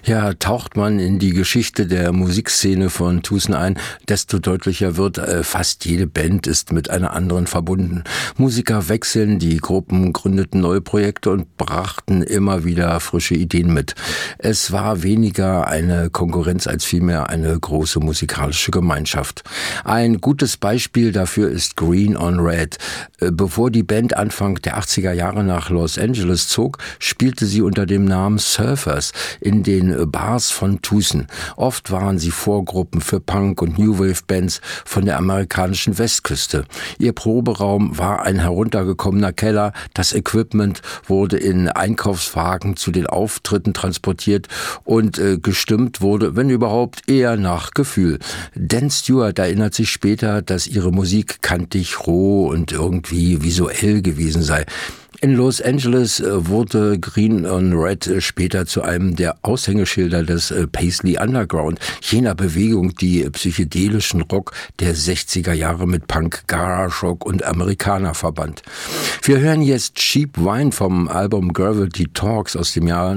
Ja, taucht man in die Geschichte der Musikszene von Tucson ein, desto deutlicher wird, fast jede Band ist mit einer anderen verbunden. Musiker wechseln, die Gruppen gründeten neue Projekte und brachten immer wieder frische Ideen mit. Es war weniger eine Konkurrenz als vielmehr eine große musikalische Gemeinschaft. Ein gutes Beispiel dafür ist Green on Red. Bevor die Band Anfang der 80er Jahre nach Los Angeles zog, spielte sie unter dem Namen Surfers in den Bars von Tucson. Oft waren sie Vorgruppen für Punk- und New Wave-Bands von der amerikanischen Westküste. Ihr Proberaum war ein heruntergekommener Keller. Das Equipment wurde in Einkaufswagen zu den Auftritten transportiert und gestimmt wurde, wenn überhaupt, eher nach Gefühl. Dan Stewart erinnert sich später, dass ihre Musik kantig, roh und irgendwie visuell gewesen sei. In Los Angeles wurde Green on Red später zu einem der Aushängeschilder des Paisley Underground, jener Bewegung, die psychedelischen Rock der 60er Jahre mit Punk, Garage Rock und Amerikaner verband. Wir hören jetzt Cheap Wine vom Album Gravity Talks aus dem Jahr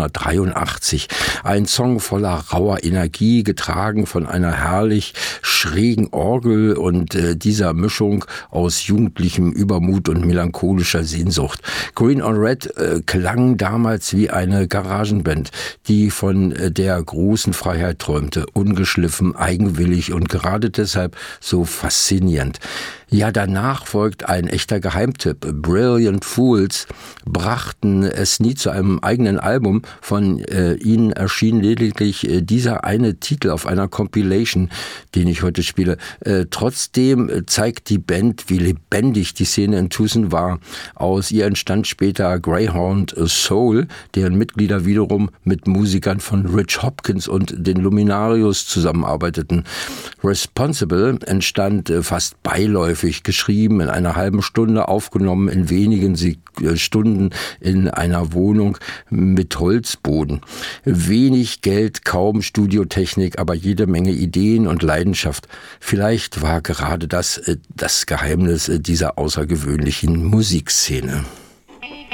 1983. Ein Song voller rauer Energie, getragen von einer herrlich schrägen Orgel und dieser Mischung aus jugendlichem Übermut und melancholischer Sehnsucht. Green on Red klang damals wie eine Garagenband, die von der großen Freiheit träumte, ungeschliffen, eigenwillig und gerade deshalb so faszinierend. Ja, danach folgt ein echter Geheimtipp. Brilliant Fools brachten es nie zu einem eigenen Album. Von ihnen erschien lediglich dieser eine Titel auf einer Compilation, den ich heute spiele. Trotzdem zeigt die Band, wie lebendig die Szene in Tucson war. Aus ihr entstand später Greyhound Soul, deren Mitglieder wiederum mit Musikern von Rich Hopkins und den Luminarios zusammenarbeiteten. Responsible entstand fast beiläufig geschrieben, in einer halben Stunde, aufgenommen in wenigen Stunden in einer Wohnung mit Holzboden. Wenig Geld, kaum Studiotechnik, aber jede Menge Ideen und Leidenschaft. Vielleicht war gerade das Geheimnis dieser außergewöhnlichen Musikszene.